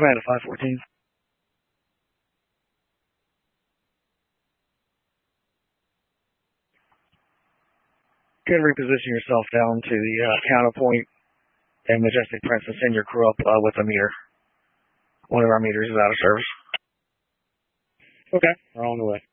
command to 514. Go ahead and reposition yourself down to the counterpoint and Majestic Prince and send your crew up with a meter. One of our meters is out of service. Okay, we're on the way.